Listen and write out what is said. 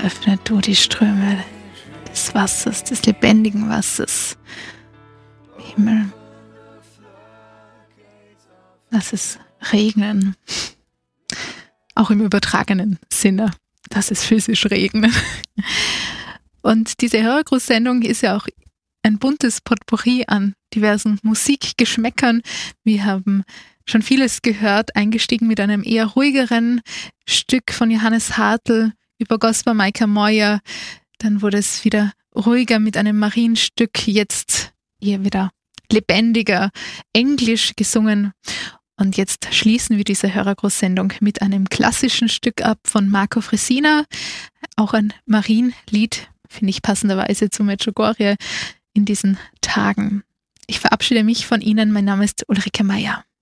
öffne du die Ströme des Wassers, des lebendigen Wassers im Himmel. Lass es regnen. Auch im übertragenen Sinne. Lass es physisch regnen. Und diese Hörergruß-Sendung ist ja auch ein buntes Potpourri an diversen Musikgeschmäckern. Wir haben schon vieles gehört, eingestiegen mit einem eher ruhigeren Stück von Johannes Hartl über Gosper Maika Moyer. Dann wurde es wieder ruhiger mit einem Marienstück, jetzt eher wieder lebendiger, englisch gesungen. Und jetzt schließen wir diese Hörergruß-Sendung mit einem klassischen Stück ab von Marco Fresina, auch ein Marienlied, finde ich passenderweise zu Medjugorje in diesen Tagen. Ich verabschiede mich von Ihnen. Mein Name ist Ulrike Meier.